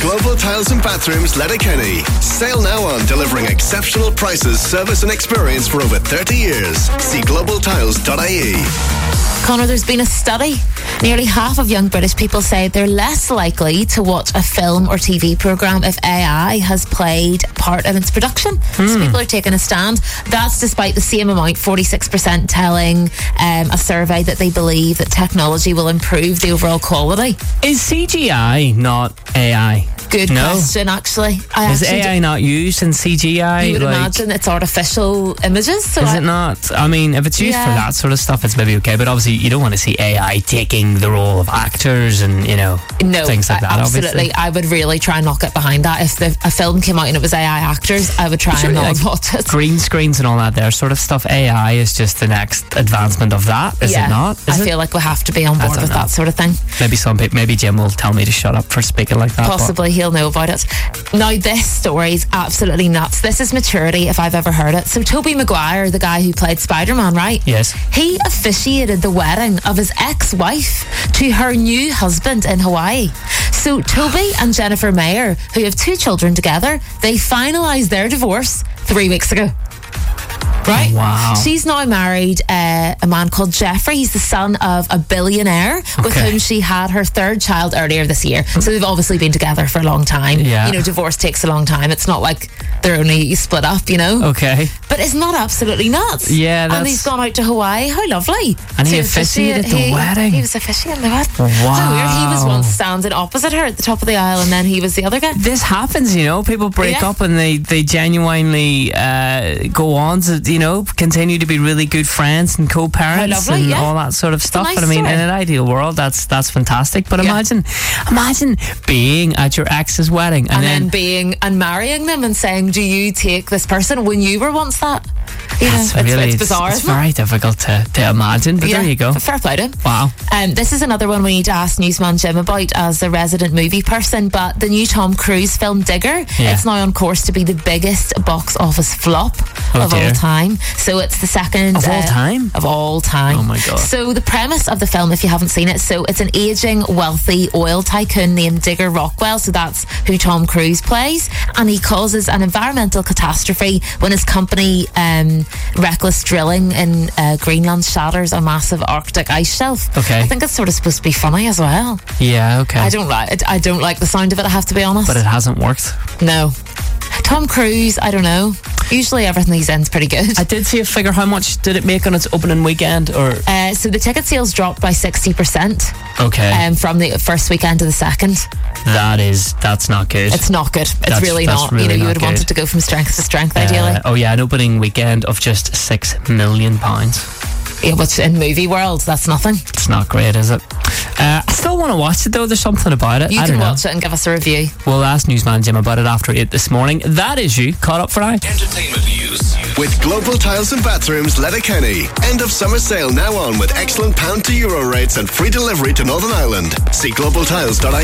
Global Tiles and Bathrooms, Letterkenny. Sale now on, delivering exceptional prices, service and experience for over 30 years. See globaltiles.ie. Conor, there's been a study. Nearly half of young British people say they're less likely to watch a film or TV programme if AI has played part in its production. So people are taking a stand. That's despite the same amount, 46% telling a survey that they believe that technology will improve the overall quality. Is CGI not AI? Good question, actually. Is AI not used in CGI? You would imagine it's artificial images. So is it not? I mean, if it's used for that sort of stuff, it's maybe okay. But obviously, you don't want to see AI taking the role of actors and, things like that. Absolutely. Obviously. I would really try and not get behind that. If a film came out and it was AI actors, I would try and not watch it. Green screens and all that there sort of stuff. AI is just the next advancement of that, is it not? I feel like we have to be on board with that sort of thing. Maybe Jim will tell me to shut up for speaking like that. Possibly, he'll know about it. Now, this story is absolutely nuts. This is maturity if I've ever heard it. So Tobey Maguire, the guy who played Spider-Man, right? Yes. He officiated the wedding of his ex-wife to her new husband in Hawaii. So Tobey and Jennifer Mayer, who have 2 children together, they finalised their divorce 3 weeks ago. Right? Wow. She's now married a man called Jeffrey. He's the son of a billionaire with whom she had her 3rd child earlier this year. So they've obviously been together for a long time. Yeah. Divorce takes a long time. It's not like they're only split up, Okay. But isn't that absolutely nuts? Yeah, and he's gone out to Hawaii. How lovely. And he officiated the wedding. He was officiating the wedding. Wow. How weird. He was once standing opposite her at the top of the aisle and then he was the other guy. This happens, People break up and they genuinely go on to, continue to be really good friends and co-parents and all that sort of stuff. But I mean, in an ideal world, that's fantastic. But imagine being at your ex's wedding and then being and marrying them and saying, do you take this person when you were once that? It's bizarre. It's very difficult to imagine, but there you go. Fair play to him. Wow. This is another one we need to ask Newsman Jim about as a resident movie person, but the new Tom Cruise film Digger, it's now on course to be the biggest box office flop of all time. So it's the second of all time? Of all time. Oh my God. So the premise of the film, if you haven't seen it, so it's an aging, wealthy oil tycoon named Digger Rockwell, so that's who Tom Cruise plays, and he causes an environmental catastrophe when his company reckless drilling in Greenland shatters a massive Arctic ice shelf. Okay. I think it's sort of supposed to be funny as well. Yeah, okay. I don't like the sound of it, I have to be honest. But it hasn't worked. No. Tom Cruise, I don't know. Usually everything he's in's pretty good. I did see a figure. How much did it make on its opening weekend? Or so the ticket sales dropped by 60%. Okay. From the first weekend to the second. That's not good. It's not good. It's really not. Really you would want it to go from strength to strength, ideally. An opening weekend of just £6 million. Yeah, but in movie world, that's nothing. It's not great, is it? I still want to watch it though. There's something about it. You can watch it and give us a review. We'll ask Newsman Jim about it after 8 this morning. That is you caught up for now. Entertainment news with Global Tiles and Bathrooms, Letterkenny. End of summer sale now on with excellent £1 to €1 rates and free delivery to Northern Ireland. See globaltiles.ie.